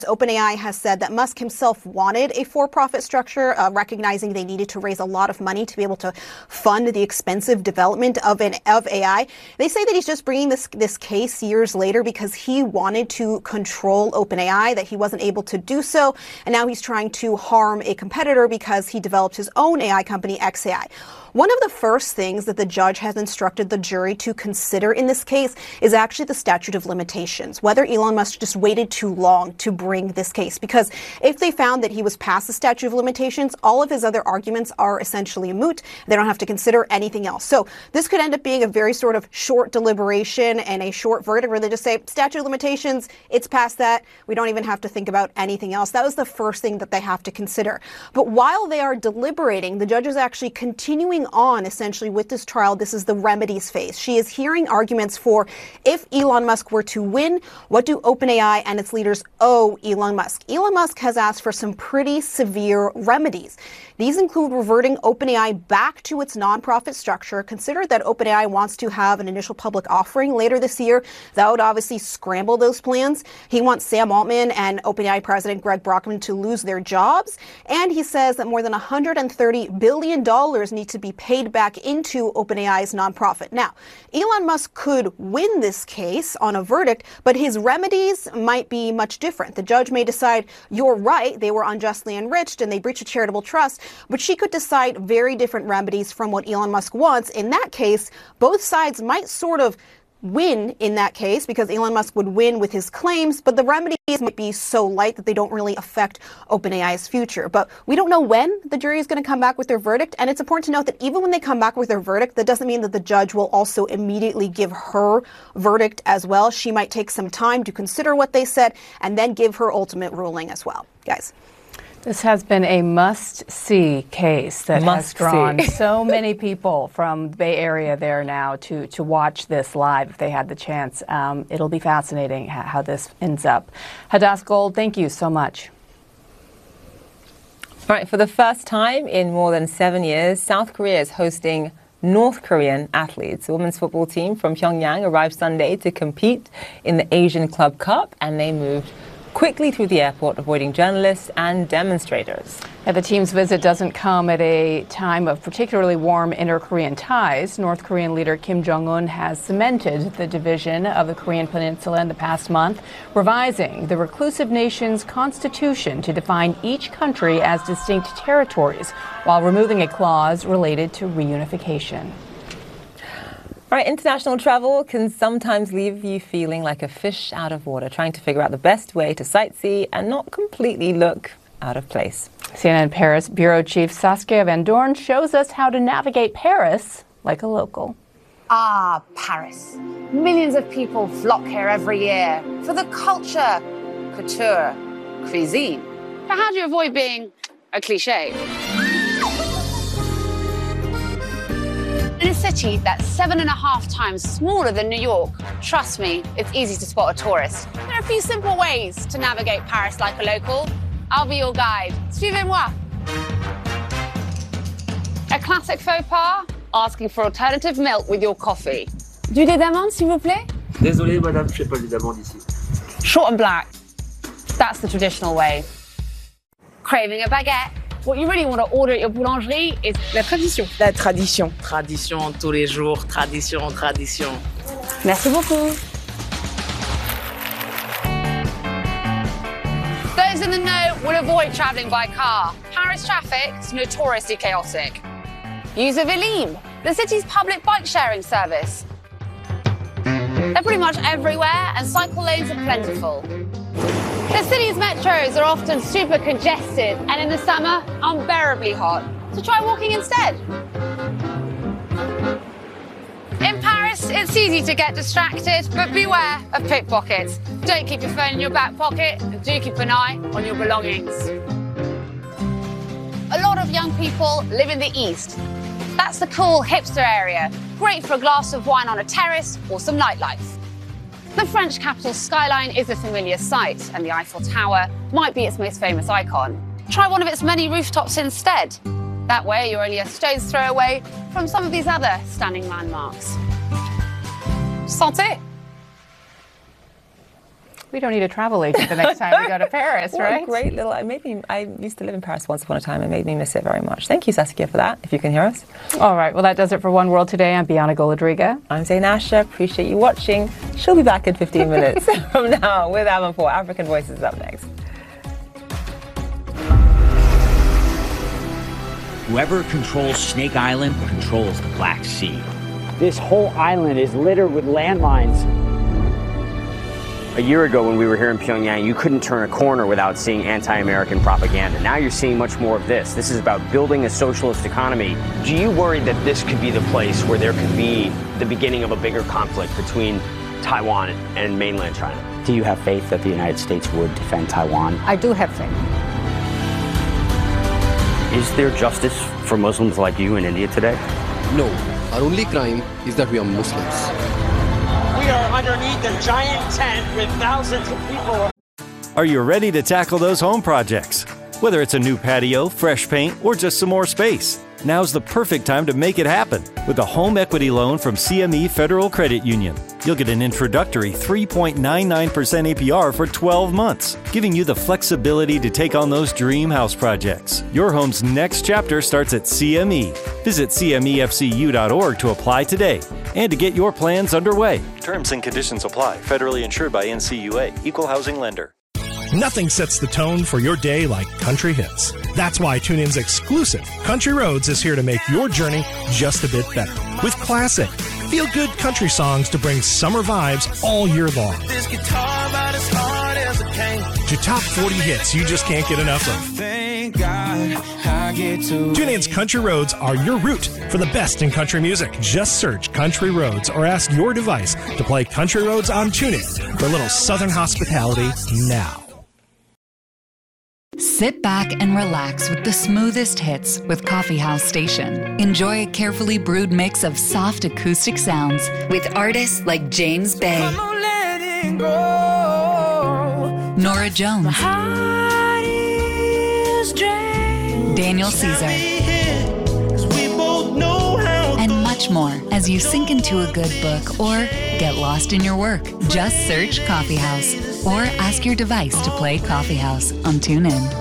OpenAI has said that Musk himself wanted a for-profit structure, recognizing they needed to raise a lot of money to be able to fund the expensive development of AI. They say that he's just bringing this case years later because he wanted to control OpenAI, that he wasn't able to do so, and now he's trying to harm a competitor because he developed his own AI company, xAI. One of the first things that the judge has instructed the jury to consider in this case is actually the statute of limitations, whether Elon Musk just waited too long to bring this case. Because if they found that he was past the statute of limitations, all of his other arguments are essentially moot. They don't have to consider anything else. So this could end up being a very sort of short deliberation and a short verdict where they just say, statute of limitations, it's past that. We don't even have to think about anything else. That was the first thing that they have to consider. But while they are deliberating, the judge is actually continuing on essentially with this trial. This is the remedies phase. She is hearing arguments for if Elon Musk were to win, what do OpenAI and its leaders owe Elon Musk? Elon Musk has asked for some pretty severe remedies. These include reverting OpenAI back to its nonprofit structure. Consider that OpenAI wants to have an initial public offering later this year. That would obviously scramble those plans. He wants Sam Altman and OpenAI President Greg Brockman to lose their jobs. And he says that more than $130 billion need to be paid back into OpenAI's nonprofit. Now, Elon Musk could win this case on a verdict, but his remedies might be much different. The judge may decide, you're right, they were unjustly enriched and they breached a charitable trust, but she could decide very different remedies from what Elon Musk wants. In that case, both sides might sort of win in that case because Elon Musk would win with his claims, but the remedies might be so light that they don't really affect OpenAI's future. But we don't know when the jury is going to come back with their verdict. And it's important to note that even when they come back with their verdict, that doesn't mean that the judge will also immediately give her verdict as well. She might take some time to consider what they said and then give her ultimate ruling as well. Guys. This has been a must-see case that has drawn so many people from the Bay Area there now to watch this live if they had the chance. It'll be fascinating how this ends up. Hadass Gold, thank you so much. All right, for the first time in more than 7 years, South Korea is hosting North Korean athletes. The women's football team from Pyongyang arrived Sunday to compete in the Asian Club Cup, and they moved quickly through the airport, avoiding journalists and demonstrators. And the team's visit doesn't come at a time of particularly warm inter-Korean ties. North Korean leader Kim Jong-un has cemented the division of the Korean peninsula in the past month, revising the reclusive nation's constitution to define each country as distinct territories, while removing a clause related to reunification. All right, international travel can sometimes leave you feeling like a fish out of water, trying to figure out the best way to sightsee and not completely look out of place. CNN Paris bureau chief Saskia Van Doorn shows us how to navigate Paris like a local. Ah, Paris. Millions of people flock here every year for the culture, couture, cuisine. But how do you avoid being a cliché? In a city that's 7.5 times smaller than New York, trust me, it's easy to spot a tourist. There are a few simple ways to navigate Paris like a local. I'll be your guide. Suivez-moi. A classic faux pas, asking for alternative milk with your coffee. Du lait d'amande, s'il vous plaît? Désolé, madame, je sais pas le lait d'amande ici. Short and black. That's the traditional way. Craving a baguette? What you really want to order at your boulangerie is la tradition. La tradition. Tradition tous les jours. Tradition, tradition. Merci beaucoup. Those in the know will avoid travelling by car. Paris traffic is notoriously chaotic. Use a Velib, the city's public bike sharing service. They're pretty much everywhere and cycle lanes are plentiful. The city's metros are often super congested and in the summer, unbearably hot. So try walking instead. In Paris, it's easy to get distracted, but beware of pickpockets. Don't keep your phone in your back pocket and do keep an eye on your belongings. A lot of young people live in the East. That's the cool hipster area, great for a glass of wine on a terrace or some nightlife. The French capital's skyline is a familiar sight, and the Eiffel Tower might be its most famous icon. Try one of its many rooftops instead. That way, you're only a stone's throw away from some of these other stunning landmarks. Santé! We don't need a travel agent the next time we go to Paris, What right? a great little. I used to live in Paris once upon a time. It made me miss it very much. Thank you, Saskia, for that. If you can hear us. All right. Well, that does it for One World Today. I'm Bianca Goladriga. I'm Zain Asher. Appreciate you watching. She'll be back in 15 minutes from now with Avan4. African Voices up next. Whoever controls Snake Island controls the Black Sea. This whole island is littered with landmines. A year ago when we were here in Pyongyang, you couldn't turn a corner without seeing anti-American propaganda. Now you're seeing much more of this. This is about building a socialist economy. Do you worry that this could be the place where there could be the beginning of a bigger conflict between Taiwan and mainland China? Do you have faith that the United States would defend Taiwan? I do have faith. Is there justice for Muslims like you in India today? No. Our only crime is that we are Muslims. We are underneath a giant tent with thousands of people. Are you ready to tackle those home projects? Whether it's a new patio, fresh paint, or just some more space, now's the perfect time to make it happen with a home equity loan from CME Federal Credit Union. You'll get an introductory 3.99% APR for 12 months, giving you the flexibility to take on those dream house projects. Your home's next chapter starts at CME. Visit CMEFCU.org to apply today and to get your plans underway. Terms and conditions apply. Federally insured by NCUA. Equal housing lender. Nothing sets the tone for your day like country hits. That's why TuneIn's exclusive Country Roads is here to make your journey just a bit better. With classic, feel-good country songs to bring summer vibes all year long. This guitar about as hard as a cane. To top 40 hits you just can't get enough of. Thank God I get to. TuneIn's Country Roads are your route for the best in country music. Just search Country Roads or ask your device to play Country Roads on TuneIn for a little southern hospitality now. Sit back and relax with the smoothest hits with Coffee House Station. Enjoy a carefully brewed mix of soft acoustic sounds with artists like James Bay, Nora Jones, Daniel Caesar, and much more as you sink into a good book or get lost in your work. Just search Coffee House or ask your device to play Coffee House on TuneIn.